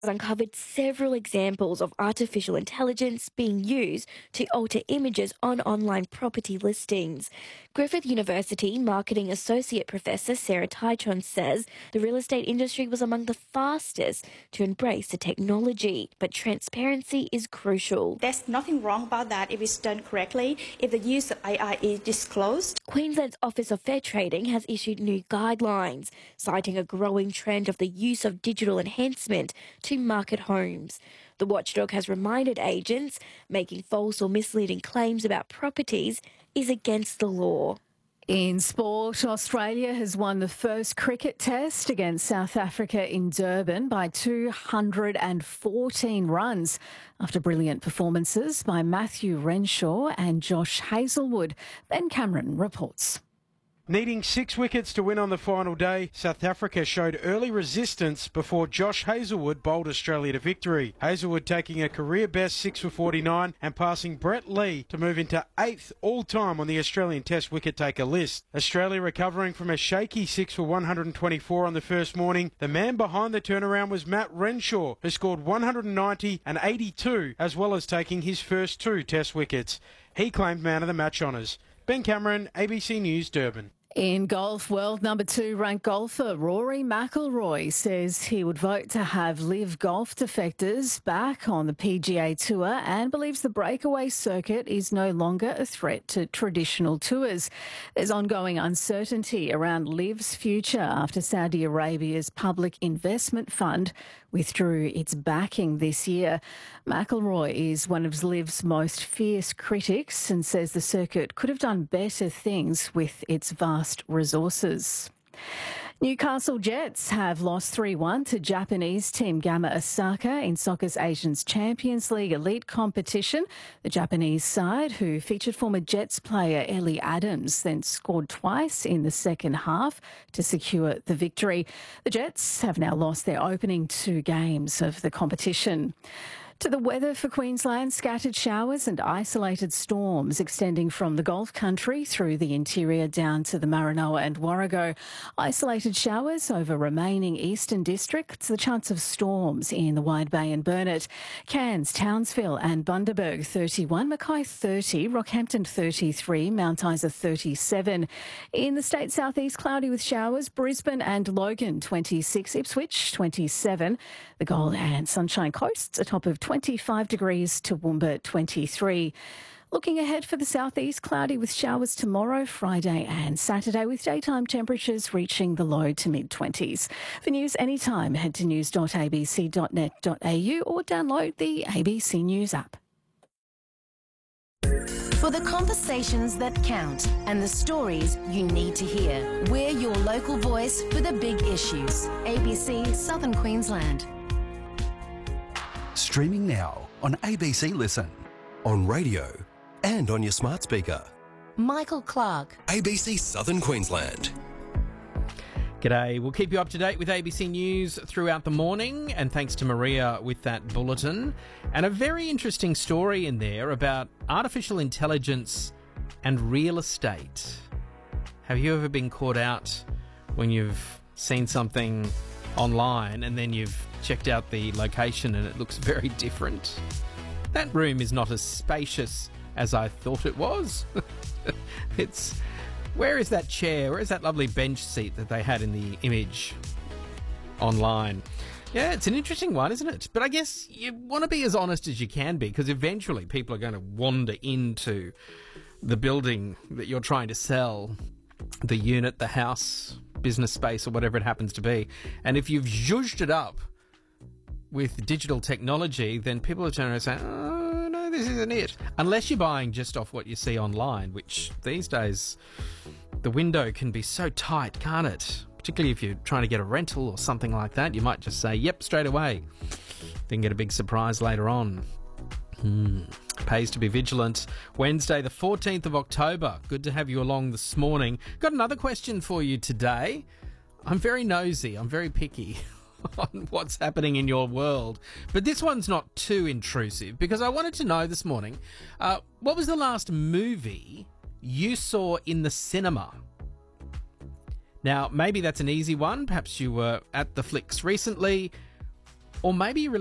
uncovered several examples of artificial intelligence being used to alter images on online property listings. Griffith University Marketing Associate Professor Sarah Tychon says the real estate industry was among the fastest to embrace the technology, but transparency is crucial. There's nothing wrong about that if it's done correctly, if the use of AI is disclosed. Queensland's Office of Fair Trading has issued new guidelines, citing a growing trend of the use of digital enhancement to market homes. The watchdog has reminded agents making false or misleading claims about properties is against the law. In sport, Australia has won the first cricket test against South Africa in Durban by 214 runs after brilliant performances by Matthew Renshaw and Josh Hazlewood. Ben Cameron reports. Needing 6 wickets to win on the final day, South Africa showed early resistance before Josh Hazlewood bowled Australia to victory. Hazlewood taking a career-best 6 for 49 and passing Brett Lee to move into 8th all-time on the Australian Test wicket-taker list. Australia recovering from a shaky 6 for 124 on the first morning. The man behind the turnaround was Matt Renshaw, who scored 190 and 82, as well as taking his first 2 Test wickets. He claimed man of the match honours. Ben Cameron, ABC News, Durban. In golf, world number 2 ranked golfer Rory McIlroy says he would vote to have LIV Golf defectors back on the PGA Tour and believes the breakaway circuit is no longer a threat to traditional tours. There's ongoing uncertainty around LIV's future after Saudi Arabia's Public Investment Fund withdrew its backing this year. McIlroy is one of LIV's most fierce critics and says the circuit could have done better things with its vast resources. Newcastle Jets have lost 3-1 to Japanese team Gamma Osaka in soccer's Asians Champions League elite competition. The Japanese side, who featured former Jets player Ellie Adams, then scored twice in the second half to secure the victory. The Jets have now lost their opening 2 games of the competition. To the weather for Queensland, scattered showers and isolated storms extending from the Gulf country through the interior down to the Maranoa and Warrego. Isolated showers over remaining eastern districts, the chance of storms in the Wide Bay and Burnett. Cairns, Townsville and Bundaberg 31, Mackay 30, Rockhampton 33, Mount Isa 37. In the state southeast, cloudy with showers, Brisbane and Logan 26, Ipswich 27, the Gold and Sunshine Coasts atop of 25 degrees, Toowoomba 23. Looking ahead for the southeast, cloudy with showers tomorrow, Friday and Saturday, with daytime temperatures reaching the low to mid-20s. For news anytime, head to news.abc.net.au or download the ABC News app. For the conversations that count and the stories you need to hear, we're your local voice for the big issues. ABC Southern Queensland. Streaming now on ABC Listen, on radio and on your smart speaker. Michael Clark. ABC Southern Queensland. G'day. We'll keep you up to date with ABC News throughout the morning, and thanks to Maria with that bulletin. And a very interesting story in there about artificial intelligence and real estate. Have you ever been caught out when you've seen something online and then you've checked out the location and it looks very different? That room is not as spacious as I thought it was. Where is that chair? Where is that lovely bench seat that they had in the image online? Yeah, it's an interesting one, isn't it? But I guess you want to be as honest as you can be, because eventually people are going to wander into the building that you're trying to sell, the unit, the house, business space, or whatever it happens to be. And if you've zhuzhed it up with digital technology, then people are turning around and saying, oh, no, this isn't it. Unless you're buying just off what you see online, which these days the window can be so tight, can't it? Particularly if you're trying to get a rental or something like that. You might just say, yep, straight away. Then get a big surprise later on. Pays to be vigilant. Wednesday, the 14th of October. Good to have you along this morning. Got another question for you today. I'm very nosy. I'm very picky on what's happening in your world. But this one's not too intrusive, because I wanted to know this morning, what was the last movie you saw in the cinema? Now, maybe that's an easy one. Perhaps you were at the flicks recently. Or maybe you really